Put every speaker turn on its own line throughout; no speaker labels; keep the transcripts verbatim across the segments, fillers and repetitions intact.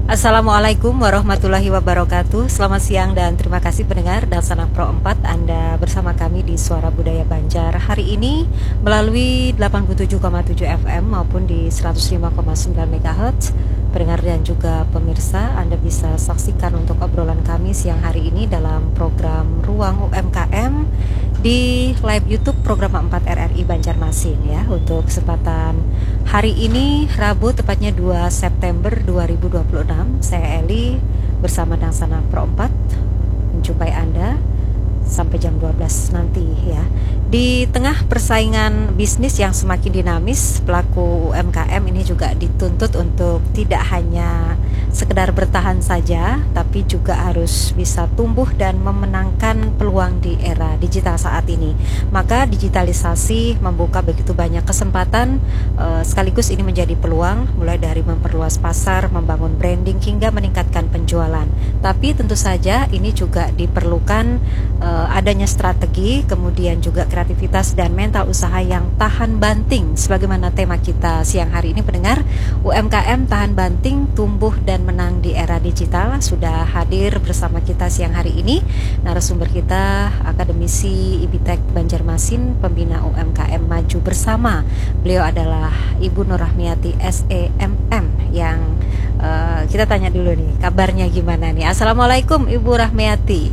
Assalamualaikum warahmatullahi wabarakatuh. Selamat siang dan terima kasih pendengar Dalsana Pro empat. Anda bersama kami di Suara Budaya Banjar hari ini melalui delapan puluh tujuh koma tujuh F M maupun di seratus lima koma sembilan MHz. Pendengar dan juga pemirsa, Anda bisa saksikan untuk obrolan kami siang hari ini dalam program Ruang U M K M di live YouTube program empat R R I Banjarmasin ya. Untuk kesempatan hari ini Rabu tepatnya dua September dua ribu dua puluh enam, saya Eli bersama Dalsana Pro empat menjumpai Anda sampai jam dua belas nanti ya. Di tengah persaingan bisnis yang semakin dinamis, pelaku U M K M ini juga dituntut untuk tidak hanya sekedar bertahan saja, tapi juga harus bisa tumbuh dan memenangkan peluang di era digital saat ini. Maka digitalisasi membuka begitu banyak kesempatan, eh, sekaligus ini menjadi peluang, mulai dari memperluas pasar, membangun branding, hingga meningkatkan penjualan. Tapi tentu saja ini juga diperlukan eh, adanya strategi, kemudian juga kreativitas dan mental usaha yang tahan banting. Sebagaimana tema kita siang hari ini pendengar, U M K M tahan banting, tumbuh dan menang di era digital. Sudah hadir bersama kita siang hari ini narasumber kita, akademisi IBITEK Banjarmasin, pembina U M K M Maju Bersama. Beliau adalah Ibu Nur Rahmiati S E M M yang uh, kita tanya dulu nih kabarnya gimana nih. Assalamualaikum Ibu Rahmiati.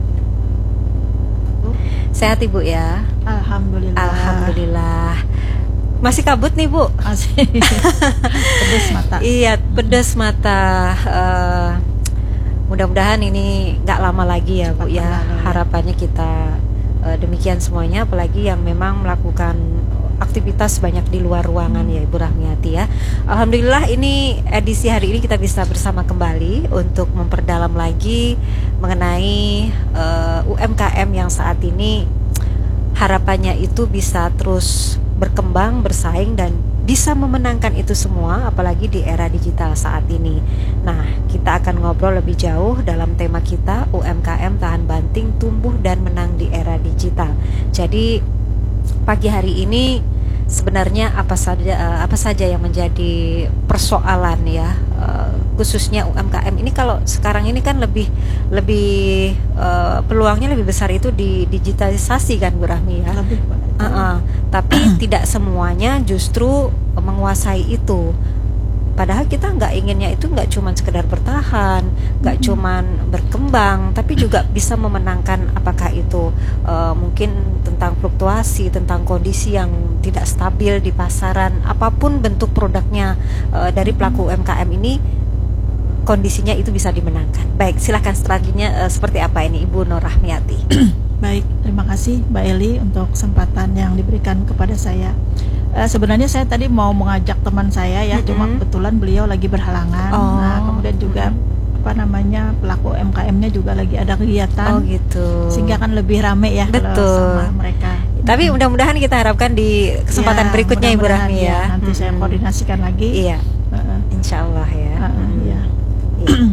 Sehat Ibu ya?
Alhamdulillah.
Alhamdulillah. Masih kabut nih Bu?
Masih. Pedas mata.
Iya, pedas mata. uh, Mudah-mudahan ini gak lama lagi ya Bu ya. Harapannya kita uh, demikian semuanya. Apalagi yang memang melakukan aktivitas banyak di luar ruangan ya Ibu Rahmiati ya. Alhamdulillah ini edisi hari ini kita bisa bersama kembali untuk memperdalam lagi mengenai uh, U M K M yang saat ini harapannya itu bisa terus berkembang, bersaing dan bisa memenangkan itu semua, apalagi di era digital saat ini. Nah, kita akan ngobrol lebih jauh dalam tema kita U M K M tahan banting, tumbuh dan menang di era digital. Jadi pagi hari ini sebenarnya apa saja apa saja yang menjadi persoalan ya, uh, khususnya U M K M ini. Kalau sekarang ini kan lebih lebih uh, peluangnya lebih besar itu di digitalisasi kan Bu Rahmi ya.
Lebih,
uh -uh. Tapi tidak semuanya justru menguasai itu. Padahal kita nggak inginnya itu nggak cuma sekedar bertahan, nggak mm-hmm. cuma berkembang, tapi juga bisa memenangkan. Apakah itu uh, mungkin tentang fluktuasi, tentang kondisi yang tidak stabil di pasaran, apapun bentuk produknya uh, dari pelaku U M K M ini, kondisinya itu bisa dimenangkan. Baik, silahkan strateginya uh, seperti apa ini Ibu Nur Rahmiati?
Baik, terima kasih Mbak Eli untuk kesempatan yang diberikan kepada saya. Uh, sebenarnya saya tadi mau mengajak teman saya ya, mm-hmm. cuma kebetulan beliau lagi berhalangan. Oh. Nah, kemudian juga mm-hmm. apa namanya pelaku U M K M-nya juga lagi ada kegiatan.
Oh gitu.
Sehingga kan lebih rame ya.
Betul.
Kalau sama mereka.
Tapi mudah-mudahan kita harapkan di kesempatan ya, berikutnya Ibu Rahmi ya.
ya. Nanti mm-hmm. saya koordinasikan lagi.
Iya. Uh-uh. Insya Allah ya.
Uh-uh,
mm-hmm.
ya.
Iya.